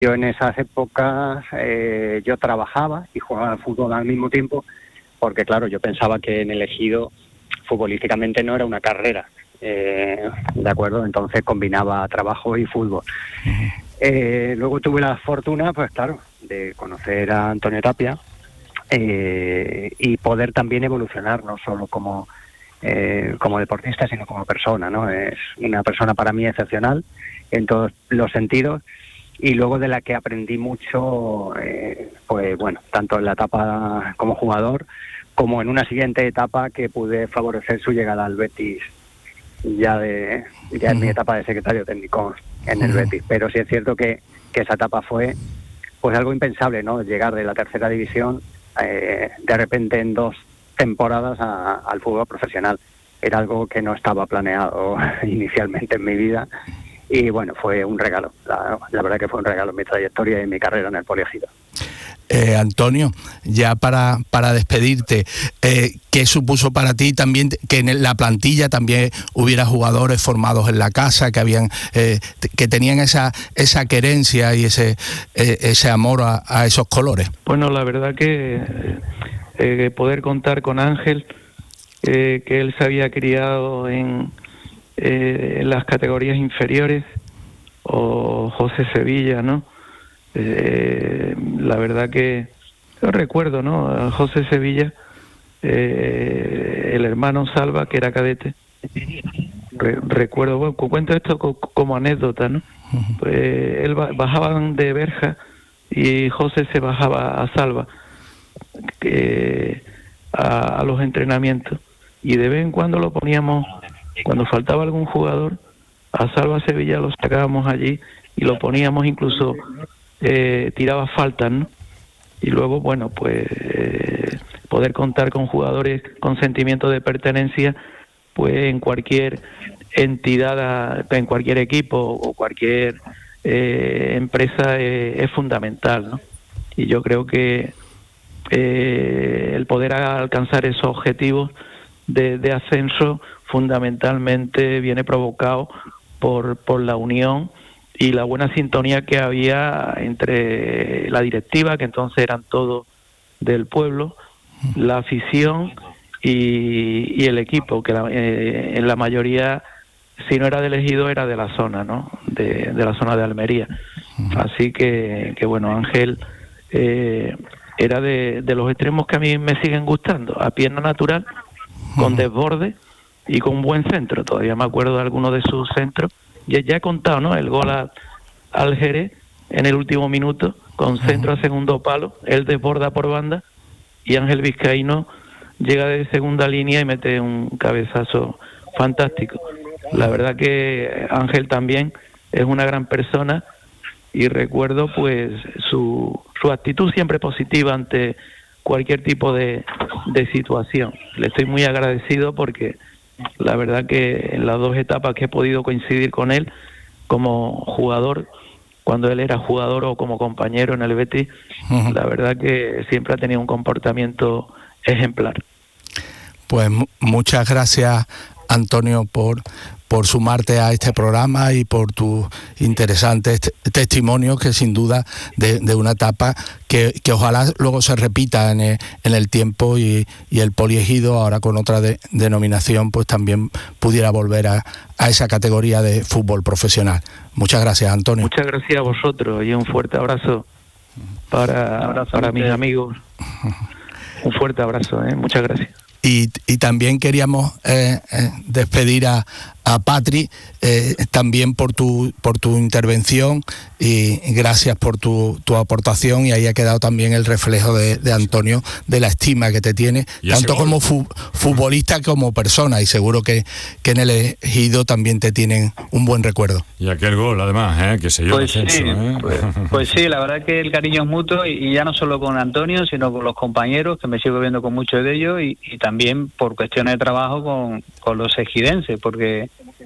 Yo en esas épocas yo trabajaba y jugaba al fútbol al mismo tiempo, porque claro, yo pensaba que en el Ejido futbolísticamente no era una carrera, ¿de acuerdo? Entonces combinaba trabajo y fútbol. Luego tuve la fortuna, pues claro, de conocer a Antonio Tapia y poder también evolucionar, no solo como deportista, sino como persona, ¿no? Es una persona para mí excepcional en todos los sentidos, y luego de la que aprendí mucho, pues bueno, tanto en la etapa como jugador, como en una siguiente etapa que pude favorecer su llegada al Betis, ya en mi etapa de secretario técnico en el Betis. Pero sí es cierto que esa etapa fue pues algo impensable, ¿no? Llegar de la tercera división de repente en 2 temporadas al fútbol profesional. Era algo que no estaba planeado inicialmente en mi vida, y bueno, fue un regalo. La verdad que fue un regalo en mi trayectoria y en mi carrera en el Poliegido. Antonio, ya para despedirte, ¿qué supuso para ti también que en la plantilla también hubiera jugadores formados en la casa, que tenían esa querencia y ese amor a esos colores? Bueno, la verdad que poder contar con Ángel, que él se había criado en las categorías inferiores, o José Sevilla, ¿no? La verdad que yo recuerdo, ¿no? A José Sevilla, el hermano Salva, que era cadete. Recuerdo, bueno, cuento esto como anécdota, ¿no? Pues él bajaban de Berja y José se bajaba a Salva a los entrenamientos, y de vez en cuando lo poníamos, cuando faltaba algún jugador, a Salva Sevilla lo sacábamos allí y lo poníamos, incluso tiraba faltas, ¿no? Y luego, bueno, pues poder contar con jugadores con sentimiento de pertenencia, pues en cualquier entidad, en cualquier equipo o cualquier empresa es fundamental, ¿no? Y yo creo que el poder alcanzar esos objetivos de ascenso fundamentalmente viene provocado por la unión y la buena sintonía que había entre la directiva, que entonces eran todos del pueblo, la afición y el equipo, que en la mayoría, si no era del Ejido, era de la zona, ¿no? De la zona de Almería. Así que bueno, Ángel era de los extremos que a mí me siguen gustando, a pierna natural, con desborde y con buen centro. Todavía me acuerdo de algunos de sus centros. Ya he contado, ¿no? El gol al Jerez en el último minuto, con centro a segundo palo, él desborda por banda y Ángel Vizcaíno llega de segunda línea y mete un cabezazo fantástico. La verdad que Ángel también es una gran persona, y recuerdo pues su actitud siempre positiva ante cualquier tipo de situación. Le estoy muy agradecido porque la verdad que en las 2 etapas que he podido coincidir con él como jugador, cuando él era jugador o como compañero en el Betis, la verdad que siempre ha tenido un comportamiento ejemplar. Pues muchas gracias, Antonio, por sumarte a este programa y por tus interesantes testimonios, que sin duda de una etapa que ojalá luego se repita en el tiempo, y el Poliegido, ahora con otra denominación, pues también pudiera volver a esa categoría de fútbol profesional. Muchas gracias, Antonio. Muchas gracias a vosotros, y un fuerte abrazo para mis amigos. Un fuerte abrazo, muchas gracias. Y también queríamos despedir a Patri, también por tu intervención, y gracias por tu aportación, y ahí ha quedado también el reflejo de Antonio, de la estima que te tiene, tanto como futbolista como persona, y seguro que en el Ejido también te tienen un buen recuerdo. Y aquel gol, además, que se dio pues descenso, sí, pues sí, la verdad que el cariño es mutuo, y ya no solo con Antonio, sino con los compañeros, que me sigo viendo con muchos de ellos, y también por cuestiones de trabajo con los ejidenses, porque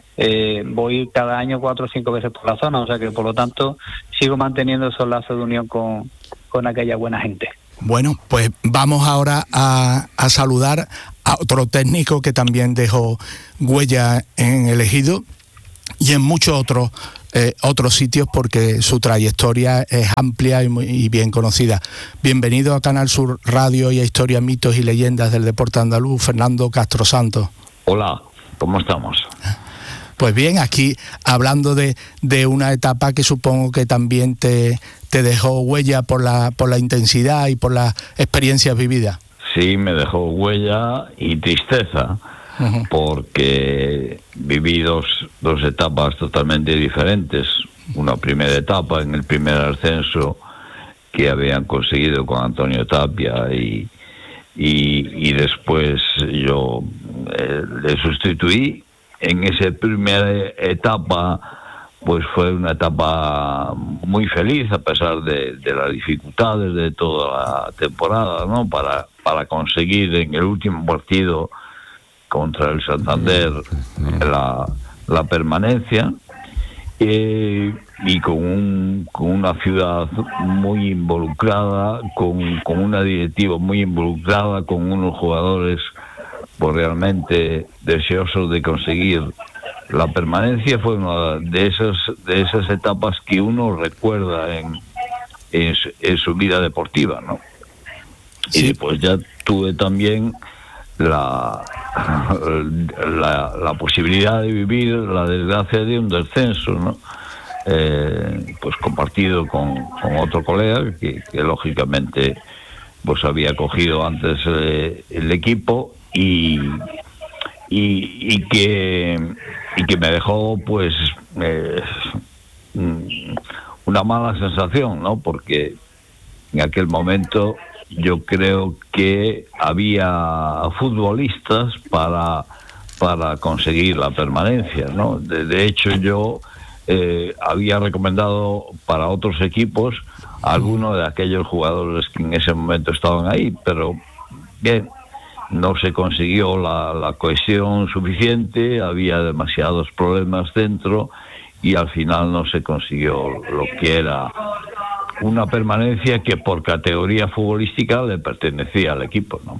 voy cada año 4 o 5 veces por la zona, o sea que por lo tanto sigo manteniendo esos lazos de unión con aquella buena gente. Bueno, pues vamos ahora a saludar a otro técnico que también dejó huella en el Ejido y en muchos otros otros sitios porque su trayectoria es amplia y bien conocida. Bienvenido a Canal Sur Radio y a Historia, Mitos y Leyendas del Deporte Andaluz, Fernando Castro Santos. Hola, ¿cómo estamos? Pues bien, aquí hablando de una etapa que supongo que también te dejó huella por la intensidad y por las experiencias vividas. Sí, me dejó huella y tristeza, porque viví dos etapas totalmente diferentes. Una primera etapa en el primer ascenso que habían conseguido con Antonio Tapia y después yo le sustituí. En esa primera etapa pues fue una etapa muy feliz a pesar de las dificultades de toda la temporada, ¿no? Para conseguir en el último partido contra el Santander la permanencia, y con una ciudad muy involucrada, con una directiva muy involucrada, con unos jugadores pues realmente deseosos de conseguir la permanencia. Fue una de esas etapas que uno recuerda en su vida deportiva, ¿no? Sí. Y después ya tuve también la posibilidad de vivir la desgracia de un descenso, ¿no? Pues compartido con otro colega que lógicamente pues había cogido antes el equipo y que me dejó pues una mala sensación, ¿no? Porque en aquel momento yo creo que había futbolistas para conseguir la permanencia, ¿no? De hecho yo había recomendado para otros equipos a algunos de aquellos jugadores que en ese momento estaban ahí, pero bien, no se consiguió la cohesión suficiente, había demasiados problemas dentro y al final no se consiguió lo que era una permanencia que por categoría futbolística le pertenecía al equipo, ¿no?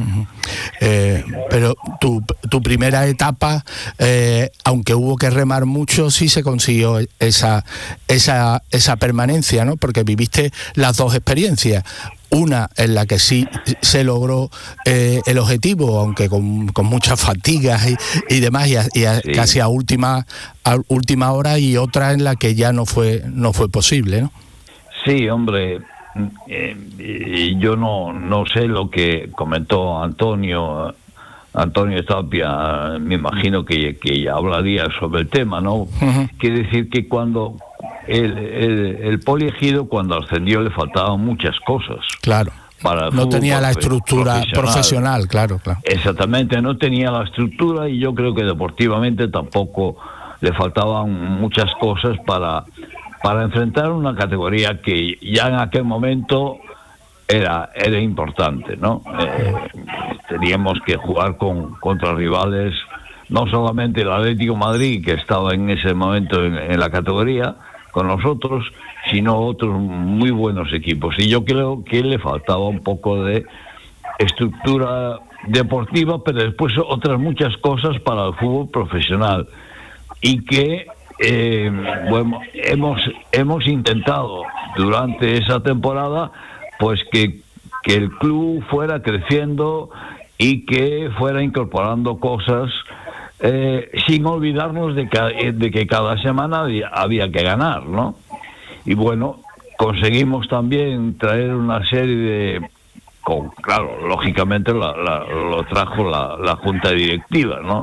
Pero tu primera etapa, aunque hubo que remar mucho, sí se consiguió esa permanencia, ¿no? Porque viviste las dos experiencias. Una en la que sí se logró el objetivo, aunque con muchas fatigas y demás, y sí, casi a última hora, y otra en la que ya no fue posible, ¿no? Sí, hombre, yo no sé lo que comentó Antonio Tapia, me imagino que ya hablaría sobre el tema, ¿no? Quiere decir que cuando el Poliegido, cuando ascendió, le faltaban muchas cosas. Claro. No tenía la estructura profesional, claro. Exactamente, no tenía la estructura, y yo creo que deportivamente tampoco le faltaban muchas cosas para enfrentar una categoría que ya en aquel momento era importante, ¿no? Teníamos que jugar contra rivales, no solamente el Atlético de Madrid, que estaba en ese momento en la categoría con nosotros, sino otros muy buenos equipos. Y yo creo que le faltaba un poco de estructura deportiva, pero después otras muchas cosas para el fútbol profesional, y que bueno, hemos intentado durante esa temporada pues que el club fuera creciendo y que fuera incorporando cosas, sin olvidarnos de que cada semana había que ganar, ¿no? Y bueno, conseguimos también traer una serie claro, lógicamente lo trajo la junta directiva, ¿no?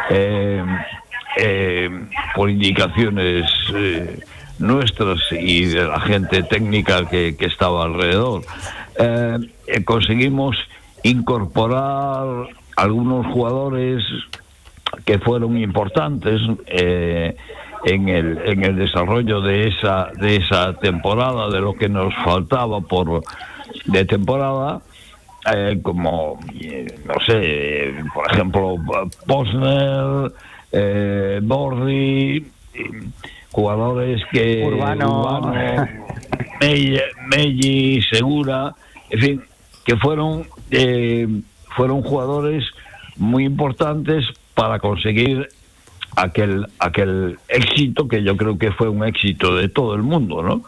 Por indicaciones nuestras y de la gente técnica que estaba alrededor, conseguimos incorporar algunos jugadores que fueron importantes en el desarrollo de esa temporada, de lo que nos faltaba de temporada, como no sé, por ejemplo, Posner, Borri, jugadores que Urbano. Melli, Segura, en fin, que fueron jugadores muy importantes para conseguir aquel éxito, que yo creo que fue un éxito de todo el mundo, ¿no?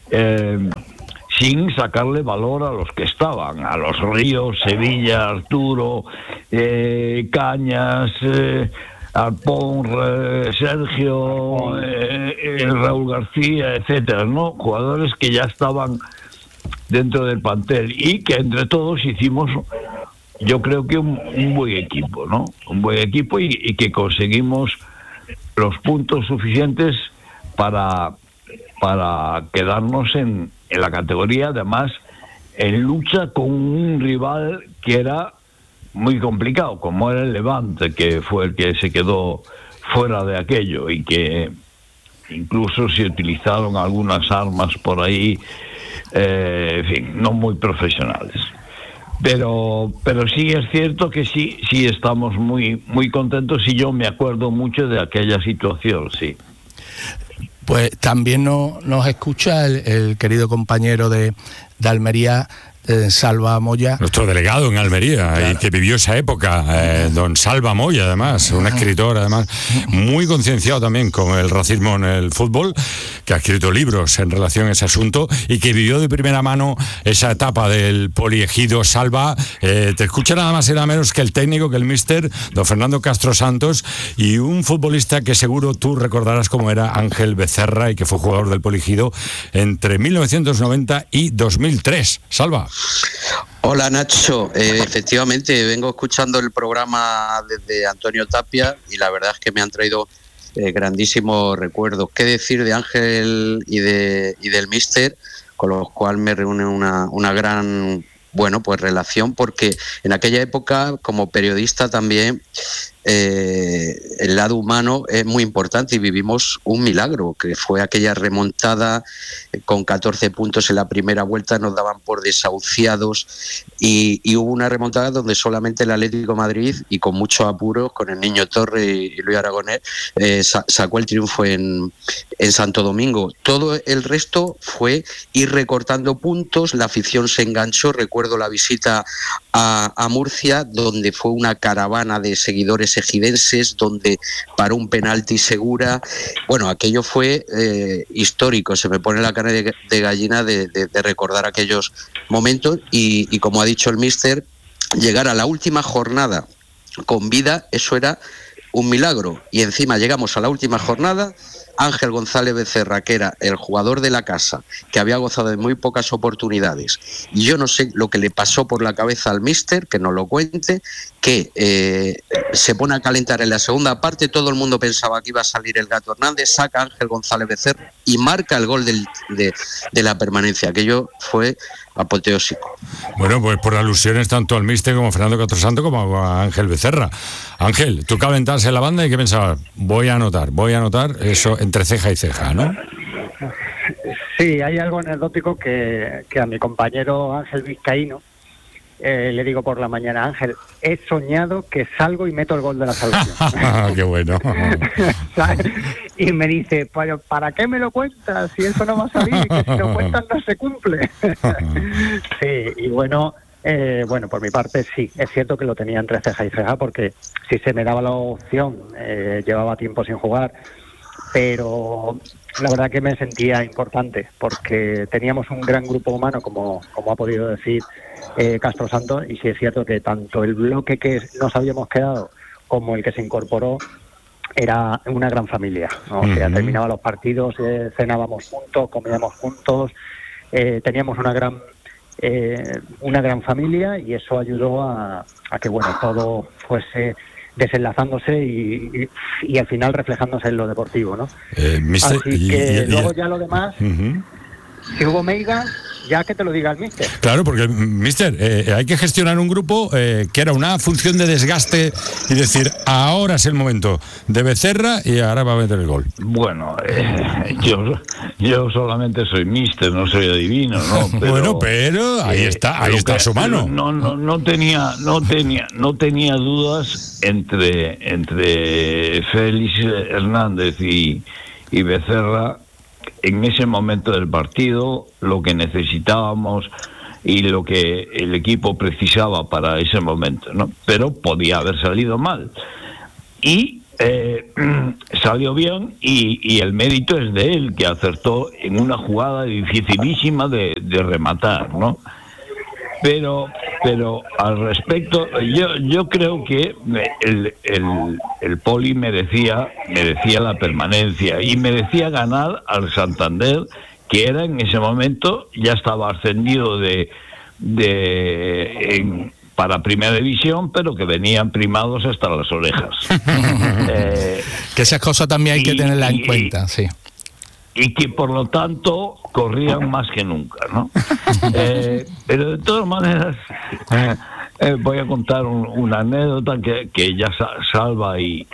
Sin sacarle valor a los que estaban, a los Ríos, Sevilla, Arturo, Cañas, Arpón, Sergio, Raúl García, etcétera, ¿no? Jugadores que ya estaban dentro del plantel y que entre todos hicimos, yo creo que un buen equipo, ¿no? Un buen equipo y que conseguimos los puntos suficientes para quedarnos en la categoría, además en lucha con un rival que era muy complicado, como era el Levante, que fue el que se quedó fuera de aquello y que incluso se utilizaron algunas armas por ahí, en fin, no muy profesionales. Pero sí es cierto que sí estamos muy contentos y yo me acuerdo mucho de aquella situación, sí. Pues también nos escucha el querido compañero de Almería, Salva Moya. Nuestro delegado en Almería, claro, y que vivió esa época, don Salva Moya, además, un escritor, además, muy concienciado también con el racismo en el fútbol, que ha escrito libros en relación a ese asunto y que vivió de primera mano esa etapa del poliegido. Salva, te escucha nada más y nada menos que el técnico, que el míster, don Fernando Castro Santos, y un futbolista que seguro tú recordarás como era Ángel Becerra y que fue jugador del poliegido entre 1990 y 2003. Salva. Hola Nacho, efectivamente vengo escuchando el programa desde Antonio Tapia y la verdad es que me han traído grandísimos recuerdos. ¿Qué decir de Ángel y del míster, con los cuales me reúne una gran relación, porque en aquella época como periodista también el lado humano es muy importante y vivimos un milagro, que fue aquella remontada con 14 puntos en la primera vuelta, nos daban por desahuciados y hubo una remontada donde solamente el Atlético de Madrid, y con muchos apuros, con el Niño Torre y Luis Aragonés, sacó el triunfo en Santo Domingo. Todo el resto fue ir recortando puntos, la afición se enganchó. Recuerdo la visita a Murcia, donde fue una caravana de seguidores ejidenses, donde paró un penalti Segura. Bueno, aquello fue histórico, se me pone la carne de gallina de recordar aquellos momentos y como ha dicho el míster, llegar a la última jornada con vida, eso era un milagro, y encima llegamos a la última jornada. Ángel González Becerra, que era el jugador de la casa, que había gozado de muy pocas oportunidades, y yo no sé lo que le pasó por la cabeza al míster, que nos lo cuente, que se pone a calentar en la segunda parte. Todo el mundo pensaba que iba a salir el Gato Hernández, saca a Ángel González Becerra y marca el gol de la permanencia. Aquello fue apoteósico. Bueno, pues por alusiones tanto al míster como a Fernando Castro Santos como a Ángel Becerra. Ángel, tú calentarse en la banda y ¿qué pensabas? Voy a anotar eso entre ceja y ceja, ¿no? Sí, hay algo anecdótico que a mi compañero Ángel Vizcaíno le digo por la mañana: Ángel, he soñado que salgo y meto el gol de la salvación. ¡Qué bueno! Y me dice, ¿para qué me lo cuentas si eso no va a salir? Que si lo cuentas no se cumple. Sí, y bueno, por mi parte sí, es cierto que lo tenía entre ceja y ceja, porque si se me daba la opción, llevaba tiempo sin jugar, pero la verdad que me sentía importante, porque teníamos un gran grupo humano, como ha podido decir Castro Santos, y sí es cierto que tanto el bloque que nos habíamos quedado como el que se incorporó era una gran familia, ¿no? O sea, terminaban los partidos, cenábamos juntos, comíamos juntos, teníamos una gran familia, y eso ayudó a que todo fuese desenlazándose y al final reflejándose en lo deportivo, ¿no? Mister, así que luego ya lo demás, si hubo meigas, ya que te lo diga el míster. Claro, porque míster, hay que gestionar un grupo que era una función de desgaste y decir, ahora es el momento de Becerra y ahora va a meter el gol. Bueno, yo solamente soy míster, no soy adivino, ¿no? Pero ahí está su mano. No tenía dudas entre Félix Hernández y Becerra. En ese momento del partido, lo que necesitábamos y lo que el equipo precisaba para ese momento, ¿no? Pero podía haber salido mal. Y salió bien y el mérito es de él, que acertó en una jugada dificilísima de rematar, ¿no? Pero al respecto, yo creo que el Poli merecía la permanencia y merecía ganar al Santander, que era en ese momento, ya estaba ascendido para Primera División, pero que venían primados hasta las orejas. Que esas cosas también hay que tenerlas en cuenta, sí. Y que por lo tanto corrían más que nunca, ¿no? Pero de todas maneras voy a contar una anécdota que ya Salva y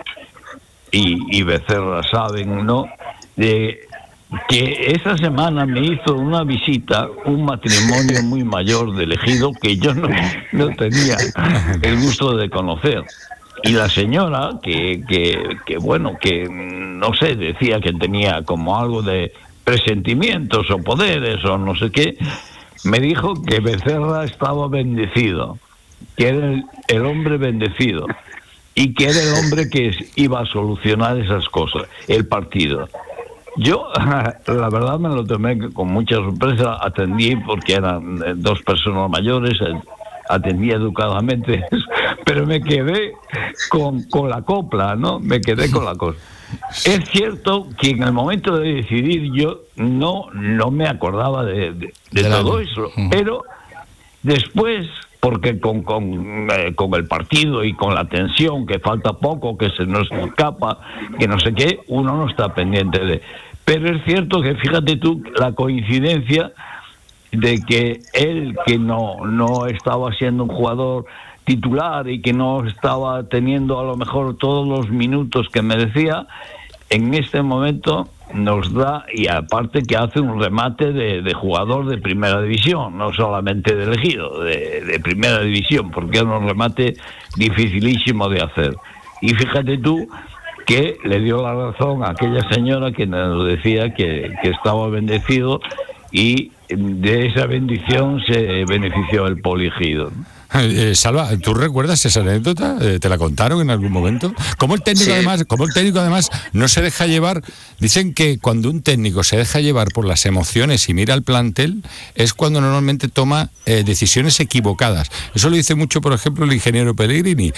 Becerra saben, ¿no? De que esa semana me hizo una visita un matrimonio muy mayor del Ejido que yo no tenía el gusto de conocer. Y la señora, que bueno, que no sé, decía que tenía como algo de presentimientos o poderes o no sé qué, me dijo que Becerra estaba bendecido, que era el hombre bendecido y que era el hombre que iba a solucionar esas cosas, el partido. Yo, la verdad, me lo tomé con mucha sorpresa, atendí porque eran dos personas mayores, atendí educadamente, pero me quedé con la copla, ¿no? Me quedé con la cosa. Es cierto que en el momento de decidir yo no me acordaba de todo eso, pero después, porque con el partido y con la tensión, que falta poco, que se nos escapa, que no sé qué, uno no está pendiente de... Pero es cierto que, fíjate tú, la coincidencia de que él, que no estaba siendo un jugador titular y que no estaba teniendo a lo mejor todos los minutos que merecía, en este momento nos da, y aparte que hace un remate de jugador de Primera División, no solamente de elegido, de Primera División, porque era un remate dificilísimo de hacer. Y fíjate tú que le dio la razón a aquella señora que nos decía que estaba bendecido, y de esa bendición se benefició el Poliegido. Salva, ¿tú recuerdas esa anécdota? ¿Te la contaron en algún momento? Como el técnico además no se deja llevar, dicen que cuando un técnico se deja llevar por las emociones y mira al plantel, es cuando normalmente toma decisiones equivocadas. Eso lo dice mucho, por ejemplo, el ingeniero Pellegrini.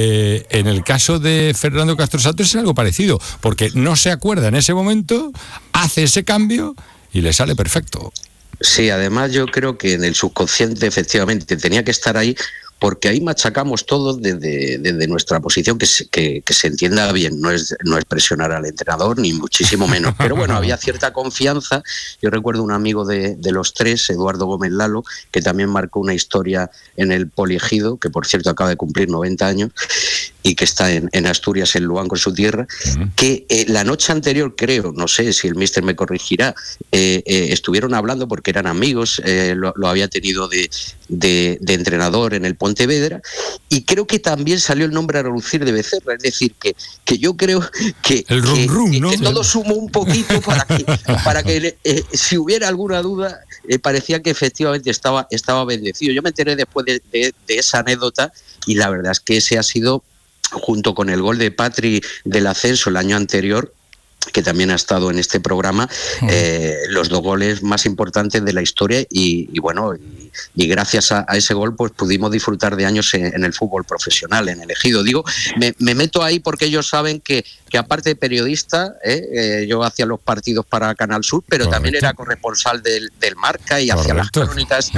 En el caso de Fernando Castro Santos es algo parecido, porque no se acuerda en ese momento, hace ese cambio y le sale perfecto. Sí, además yo creo que en el subconsciente efectivamente tenía que estar ahí, porque ahí machacamos todos desde nuestra posición, que se entienda bien, no es presionar al entrenador, ni muchísimo menos. Pero bueno, había cierta confianza. Yo recuerdo un amigo de los tres, Eduardo Gómez Lalo, que también marcó una historia en el Poliegido, que por cierto acaba de cumplir 90 años, y que está en Asturias, en Luanco, en su tierra, que la noche anterior, creo, no sé si el míster me corregirá, estuvieron hablando porque eran amigos, lo había tenido de entrenador en el Pontevedra, y creo que también salió el nombre a relucir de Becerra, es decir, que yo creo que todo sumó un poquito para que si hubiera alguna duda, parecía que efectivamente estaba bendecido. Yo me enteré después de esa anécdota, y la verdad es que ese ha sido, junto con el gol de Patri del ascenso el año anterior, que también ha estado en este programa, los dos goles más importantes de la historia, y bueno, y gracias a ese gol pues pudimos disfrutar de años en el fútbol profesional, en el Ejido. Digo, me meto ahí porque ellos saben que aparte de periodista, yo hacía los partidos para Canal Sur, pero correcto, también era corresponsal del Marca y hacía las crónicas,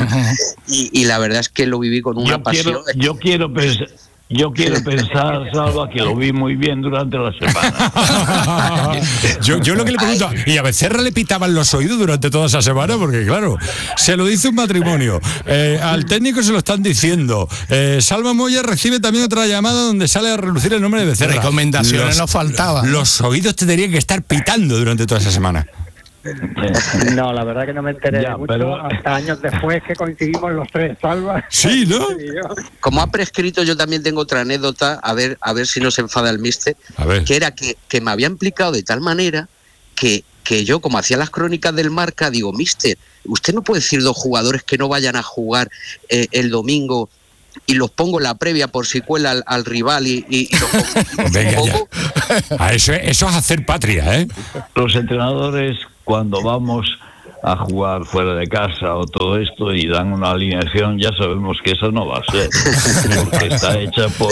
y la verdad es que lo viví con una pasión. Yo quiero pensar, Salva, que lo vi muy bien durante la semana. yo lo que le pregunto, ¿y a Becerra le pitaban los oídos durante toda esa semana? Porque claro, se lo dice un matrimonio, al técnico se lo están diciendo, Salva Moya recibe también otra llamada donde sale a relucir el nombre de Becerra. Recomendaciones nos faltaban. Los oídos te tenían que estar pitando durante toda esa semana. No, a ver que no me enteré de mucho, pero hasta años después que coincidimos los tres, Salva. Sí, ¿no? Como ha prescrito, yo también tengo otra anécdota, a ver si no se enfada el míster, que era que me había implicado de tal manera que yo, como hacía las crónicas del Marca, digo, míster, usted no puede decir dos jugadores que no vayan a jugar el domingo y los pongo en la previa por si cuela al rival y los pongo. Eso es hacer patria, ¿eh? Los entrenadores, cuando vamos a jugar fuera de casa o todo esto y dan una alineación, ya sabemos que eso no va a ser, porque está hecha por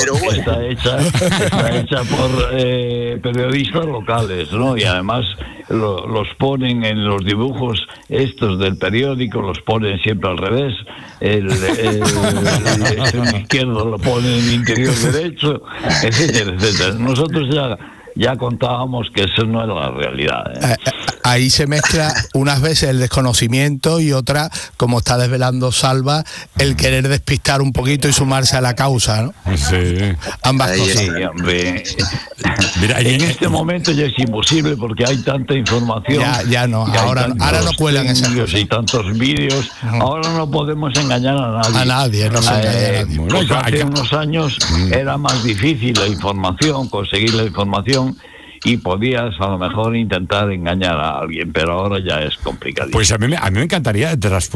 periodistas locales, ¿no? Y además los ponen en los dibujos estos del periódico, los ponen siempre al revés, el extremo izquierdo lo ponen en el interior derecho, etcétera, etcétera. Nosotros ya contábamos que eso no era la realidad, ¿eh? Ahí se mezcla unas veces el desconocimiento y otra, como está desvelando Salva, el querer despistar un poquito y sumarse a la causa, ¿no? Sí. Ambas cosas. Sí, hombre. Mira, en este momento ya es imposible porque hay tanta información. Ya no, ahora no cuelan esas cosas. Y tantos vídeos. Ahora no podemos engañar a nadie. A nadie, no se engaña a nadie. Pues hace unos años era más difícil la información, conseguir la información, y podías a lo mejor intentar engañar a alguien, pero ahora ya es complicadísimo. Pues a mí me encantaría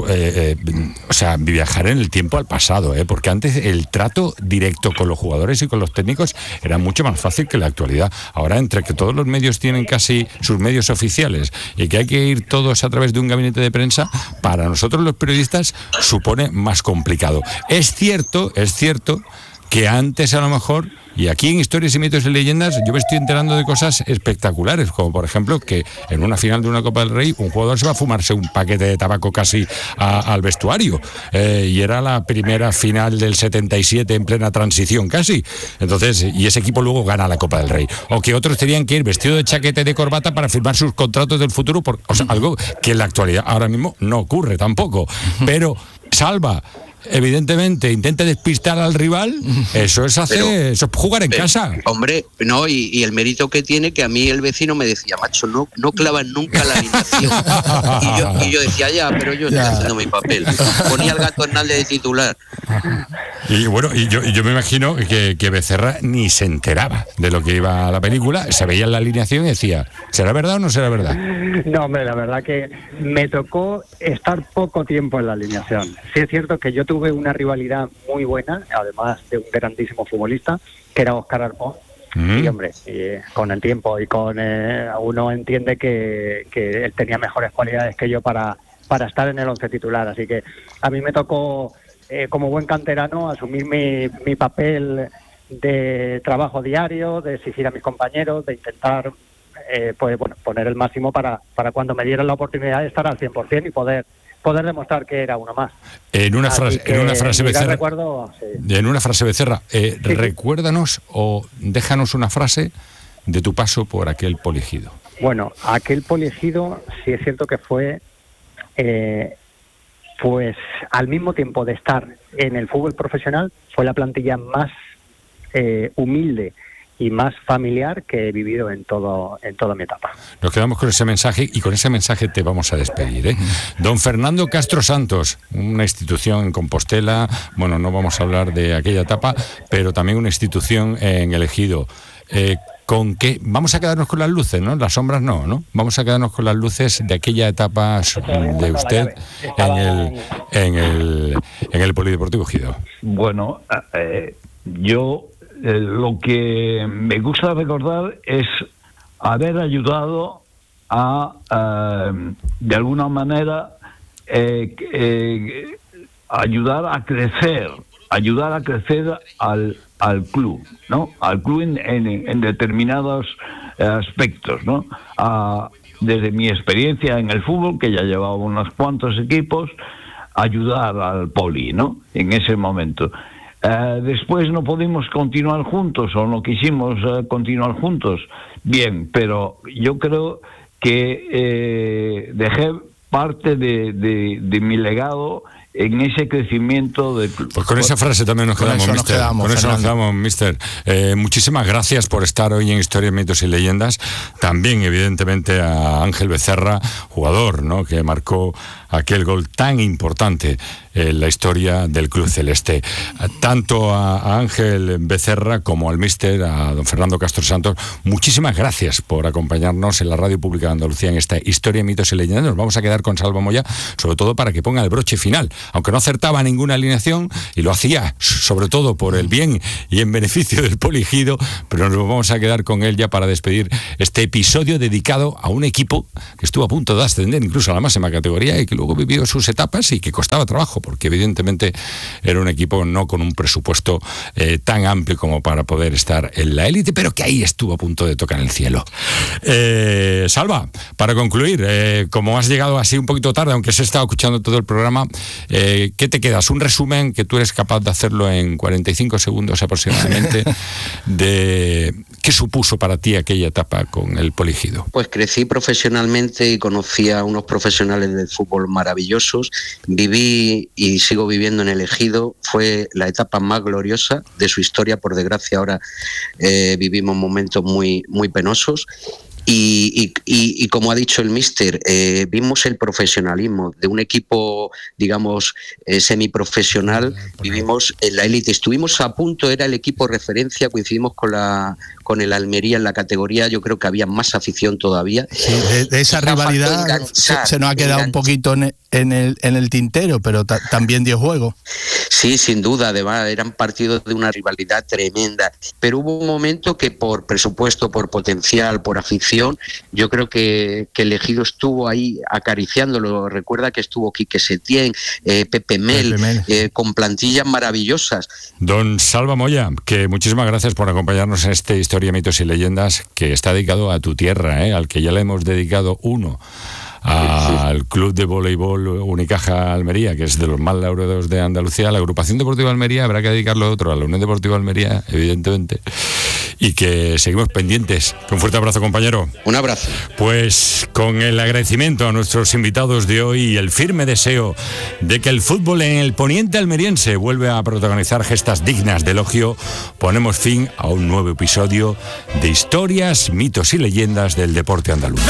viajar en el tiempo al pasado, porque antes el trato directo con los jugadores y con los técnicos era mucho más fácil que la actualidad. Ahora, entre que todos los medios tienen casi sus medios oficiales y que hay que ir todos a través de un gabinete de prensa, para nosotros los periodistas supone más complicado. Es cierto que antes a lo mejor, y aquí en Historias y Mitos y Leyendas, yo me estoy enterando de cosas espectaculares, como por ejemplo que en una final de una Copa del Rey un jugador se va a fumarse un paquete de tabaco casi al vestuario, y era la primera final del 77 en plena transición casi, entonces, y ese equipo luego gana la Copa del Rey, o que otros tenían que ir vestido de chaqueta y de corbata para firmar sus contratos del futuro, algo que en la actualidad ahora mismo no ocurre tampoco, pero Salva evidentemente intenta despistar al rival, eso es jugar en casa. Hombre, no, y el mérito que tiene, que a mí el vecino me decía, macho, no clavan nunca la alineación. y yo decía, pero yo estoy haciendo mi papel. Ponía al Gato Hernández de titular. Y bueno, y yo me imagino que Becerra ni se enteraba de lo que iba a la película, se veía en la alineación y decía, ¿será verdad o no será verdad? No, hombre, la verdad que me tocó estar poco tiempo en la alineación. Sí es cierto que yo tuve una rivalidad muy buena, además de un grandísimo futbolista, que era Óscar Arpón. Y hombre, con el tiempo y con uno entiende que él tenía mejores cualidades que yo para estar en el 11 titular. Así que a mí me tocó, como buen canterano, asumir mi papel de trabajo diario, de exigir a mis compañeros, de intentar poner el máximo para cuando me dieran la oportunidad de estar al 100% y poder demostrar que era uno más. En una frase Becerra, sí. Recuérdanos o déjanos una frase de tu paso por aquel Poliegido. Bueno, aquel Poliegido sí es cierto que fue, pues al mismo tiempo de estar en el fútbol profesional, fue la plantilla más humilde y más familiar que he vivido en toda mi etapa. Nos quedamos con ese mensaje y con ese mensaje te vamos a despedir, Don Fernando Castro Santos, una institución en Compostela, bueno, no vamos a hablar de aquella etapa, pero también una institución en el Ejido. ¿Con qué? Vamos a quedarnos con las luces, ¿no? Las sombras no. Vamos a quedarnos con las luces de aquella etapa de usted en el Polideportivo Ejido. Bueno, yo lo que me gusta recordar es haber ayudado a de alguna manera, ayudar a crecer al club, ¿no? Al club en determinados aspectos, ¿no? Desde mi experiencia en el fútbol, que ya llevaba unos cuantos equipos, ayudar al Poli, ¿no? En ese momento. Después no pudimos continuar juntos o no quisimos continuar juntos. Bien, pero yo creo que dejé parte de mi legado en ese crecimiento del club. Pues con esa frase también nos quedamos, mister. Con eso nos quedamos, mister. Muchísimas gracias por estar hoy en Historias, Mitos y Leyendas. También, evidentemente, a Ángel Becerra, jugador, ¿no?, que marcó aquel gol tan importante en la historia del Club Celeste. Tanto a Ángel Becerra como al mister, a don Fernando Castro Santos, muchísimas gracias por acompañarnos en la Radio Pública de Andalucía en esta Historia, Mitos y Leyendas. Nos vamos a quedar con Salva Moya, sobre todo para que ponga el broche final aunque no acertaba ninguna alineación, y lo hacía sobre todo por el bien y en beneficio del Polegido, pero nos vamos a quedar con él ya para despedir este episodio dedicado a un equipo que estuvo a punto de ascender incluso a la máxima categoría y que luego vivió sus etapas y que costaba trabajo, porque evidentemente era un equipo no con un presupuesto tan amplio como para poder estar en la élite, pero que ahí estuvo a punto de tocar el cielo. Salva, para concluir, como has llegado así un poquito tarde, aunque se ha estado escuchando todo el programa, ¿qué te quedas? Un resumen que tú eres capaz de hacerlo en 45 segundos aproximadamente de qué supuso para ti aquella etapa con el Polegido. Pues crecí profesionalmente y conocí a unos profesionales del fútbol maravillosos. Viví y sigo viviendo en el Ejido. Fue la etapa más gloriosa de su historia. Por desgracia ahora vivimos momentos muy, muy penosos. Y como ha dicho el míster, vimos el profesionalismo de un equipo, digamos, semiprofesional. Vivimos en la élite, estuvimos a punto, era el equipo referencia, coincidimos con el Almería en la categoría. Yo creo que había más afición todavía. Sí, de esa rivalidad se nos ha quedado un poquito en el tintero, pero también dio juego. Sí, sin duda, además eran partidos de una rivalidad tremenda, pero hubo un momento que por presupuesto, por potencial, por afición, yo creo que el Ejido estuvo ahí acariciándolo. Recuerda que estuvo Quique Setién, Pepe Mel. Con plantillas maravillosas. Don Salva Moya, que muchísimas gracias por acompañarnos en este Historia, Mitos y Leyendas que está dedicado a tu tierra, al que ya le hemos dedicado uno. Al Club de Voleibol Unicaja Almería, que es de los más laureados de Andalucía. La Agrupación Deportiva Almería habrá que dedicarlo a otro, a la Unión Deportiva Almería, evidentemente, y que seguimos pendientes. Un fuerte abrazo, compañero. Un abrazo. Pues con el agradecimiento a nuestros invitados de hoy y el firme deseo de que el fútbol en el poniente almeriense vuelva a protagonizar gestas dignas de elogio, ponemos fin a un nuevo episodio de Historias, Mitos y Leyendas del deporte andaluz.